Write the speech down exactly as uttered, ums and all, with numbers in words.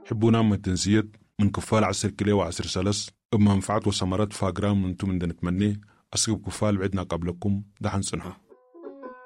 حبونا من تنسيت من كفال عسر كلي وعسر سلس بمنفعات وثمرات فاقرام من انتم من نتمنيه أسقب كفال بعدنا قبلكم ده حنصنها